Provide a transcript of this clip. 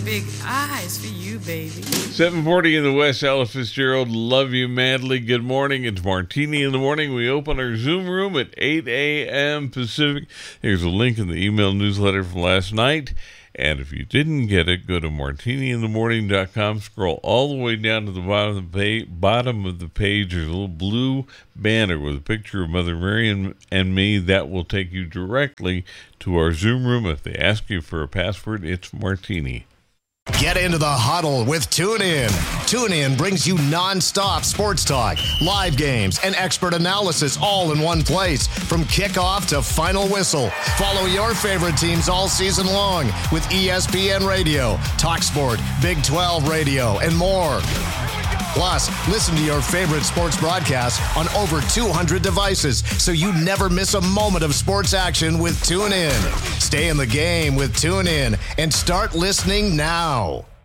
big eyes for you, baby. 7:40 in the West. Ella Fitzgerald, love you madly. Good morning. It's Martini in the Morning. We open our Zoom room at 8 a.m. Pacific. Here's a link in the email newsletter from last night. And if you didn't get it, go to martiniinthemorning.com. Scroll all the way down to the bottom of the page. There's a little blue banner with a picture of Mother Mary and me. That will take you directly to our Zoom room. If they ask you for a password, it's Martini. Get into the huddle with TuneIn. TuneIn brings you nonstop sports talk, live games, and expert analysis all in one place. From kickoff to final whistle. Follow your favorite teams all season long with ESPN Radio, TalkSport, Big 12 Radio, and more. Plus, listen to your favorite sports broadcasts on over 200 devices so you never miss a moment of sports action with TuneIn. Stay in the game with TuneIn and start listening now.